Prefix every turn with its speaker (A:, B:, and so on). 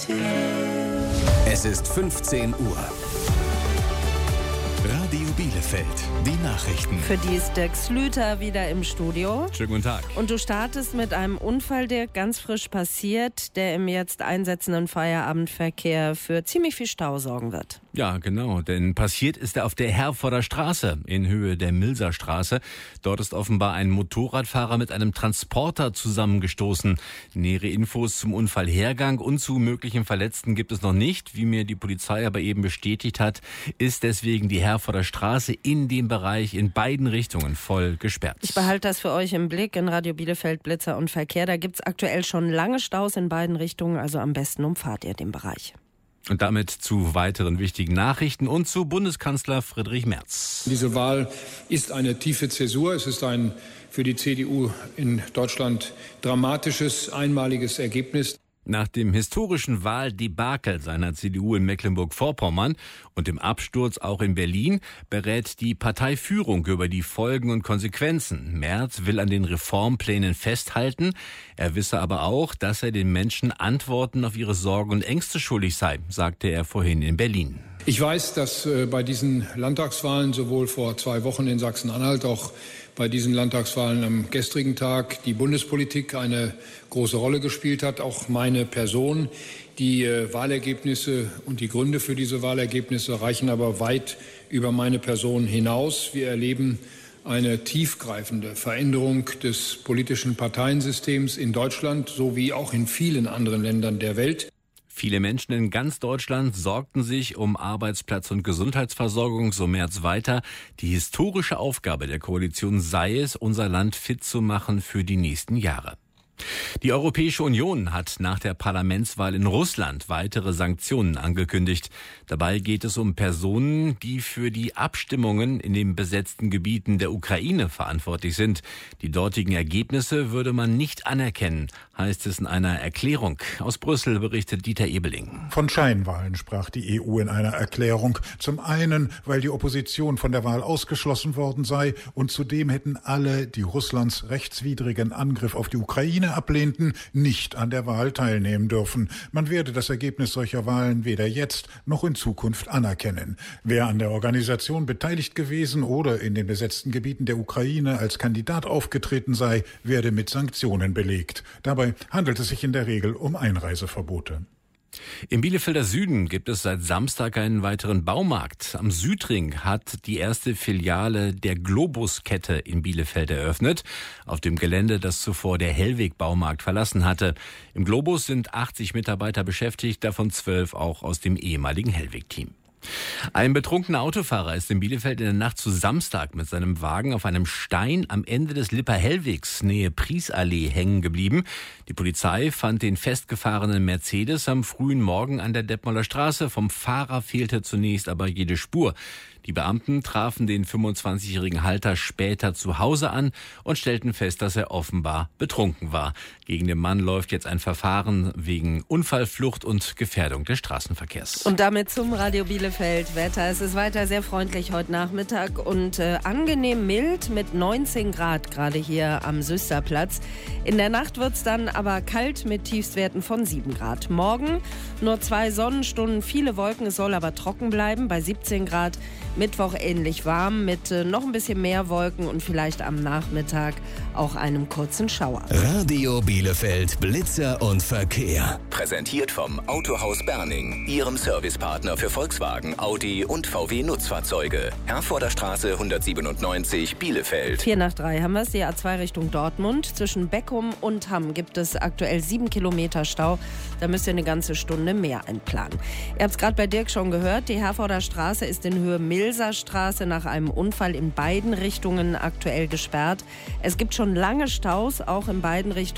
A: Es ist 15 Uhr. Radio Bielefeld, die Nachrichten.
B: Für die ist Dirk Slüter wieder im Studio.
C: Schönen guten Tag.
B: Und du startest mit einem Unfall, der ganz frisch passiert, der im jetzt einsetzenden Feierabendverkehr für ziemlich viel Stau sorgen wird.
C: Ja, genau, denn passiert ist er auf der Herforder Straße in Höhe der Milserstraße. Dort ist offenbar ein Motorradfahrer mit einem Transporter zusammengestoßen. Nähere Infos zum Unfallhergang und zu möglichen Verletzten gibt es noch nicht. Wie mir die Polizei aber eben bestätigt hat, ist deswegen die Herforder Straße in dem Bereich in beiden Richtungen voll gesperrt.
B: Ich behalte das für euch im Blick in Radio Bielefeld Blitzer und Verkehr. Da gibt es aktuell schon lange Staus in beiden Richtungen, also am besten umfahrt ihr den Bereich.
C: Und damit zu weiteren wichtigen Nachrichten und zu Bundeskanzler Friedrich Merz.
D: Diese Wahl ist eine tiefe Zäsur. Es ist ein für die CDU in Deutschland dramatisches, einmaliges Ergebnis.
C: Nach dem historischen Wahldebakel seiner CDU in Mecklenburg-Vorpommern und dem Absturz auch in Berlin berät die Parteiführung über die Folgen und Konsequenzen. Merz will an den Reformplänen festhalten. Er wisse aber auch, dass er den Menschen Antworten auf ihre Sorgen und Ängste schuldig sei, sagte er vorhin in Berlin.
D: Ich weiß, dass bei diesen Landtagswahlen sowohl vor 2 Wochen in Sachsen-Anhalt, auch bei diesen Landtagswahlen am gestrigen Tag die Bundespolitik eine große Rolle gespielt hat, auch meine Person. Die Wahlergebnisse und die Gründe für diese Wahlergebnisse reichen aber weit über meine Person hinaus. Wir erleben eine tiefgreifende Veränderung des politischen Parteiensystems in Deutschland sowie auch in vielen anderen Ländern der Welt.
C: Viele Menschen in ganz Deutschland sorgten sich um Arbeitsplatz- und Gesundheitsversorgung, so Merz weiter. Die historische Aufgabe der Koalition sei es, unser Land fit zu machen für die nächsten Jahre. Die Europäische Union hat nach der Parlamentswahl in Russland weitere Sanktionen angekündigt. Dabei geht es um Personen, die für die Abstimmungen in den besetzten Gebieten der Ukraine verantwortlich sind. Die dortigen Ergebnisse würde man nicht anerkennen, heißt es in einer Erklärung. Aus Brüssel berichtet Dieter Ebeling.
E: Von Scheinwahlen sprach die EU in einer Erklärung. Zum einen, weil die Opposition von der Wahl ausgeschlossen worden sei und zudem hätten alle, die Russlands rechtswidrigen Angriff auf die Ukraine ablehnten, nicht an der Wahl teilnehmen dürfen. Man werde das Ergebnis solcher Wahlen weder jetzt noch in Zukunft anerkennen. Wer an der Organisation beteiligt gewesen oder in den besetzten Gebieten der Ukraine als Kandidat aufgetreten sei, werde mit Sanktionen belegt. Dabei handelt es sich in der Regel um Einreiseverbote.
C: Im Bielefelder Süden gibt es seit Samstag einen weiteren Baumarkt. Am Südring hat die erste Filiale der Globus-Kette in Bielefeld eröffnet, auf dem Gelände, das zuvor der Hellweg-Baumarkt verlassen hatte. Im Globus sind 80 Mitarbeiter beschäftigt, davon 12 auch aus dem ehemaligen Hellweg-Team. Ein betrunkener Autofahrer ist in Bielefeld in der Nacht zu Samstag mit seinem Wagen auf einem Stein am Ende des Lipper-Hellwegs nähe Priesallee hängen geblieben. Die Polizei fand den festgefahrenen Mercedes am frühen Morgen an der Detmolder Straße. Vom Fahrer fehlte zunächst aber jede Spur. Die Beamten trafen den 25-jährigen Halter später zu Hause an und stellten fest, dass er offenbar betrunken war. Gegen den Mann läuft jetzt ein Verfahren wegen Unfallflucht und Gefährdung des Straßenverkehrs.
B: Und damit zum Radio Bielefeld Wetter. Es ist weiter sehr freundlich heute Nachmittag und angenehm mild mit 19 Grad gerade hier am Süsterplatz. In der Nacht wird es dann aber kalt mit Tiefstwerten von 7 Grad. Morgen nur 2 Sonnenstunden, viele Wolken, es soll aber trocken bleiben bei 17 Grad. Mittwoch ähnlich warm mit noch ein bisschen mehr Wolken und vielleicht am Nachmittag auch einem kurzen Schauer.
A: Radio Bielefeld Blitzer und Verkehr. Präsentiert vom Autohaus Berning, Ihrem Servicepartner für Volkswagen, Audi und VW Nutzfahrzeuge. Herforder Straße 197 Bielefeld.
B: 2:45 haben wir es, die A2 Richtung Dortmund. Zwischen Beckum und Hamm gibt es aktuell 7 Kilometer Stau. Da müsst ihr eine ganze Stunde mehr einplanen. Ihr habt es gerade bei Dirk schon gehört, die Herforder Straße ist in Höhe Milserstraße nach einem Unfall in beiden Richtungen aktuell gesperrt. Es gibt schon lange Staus, auch in beiden Richtungen.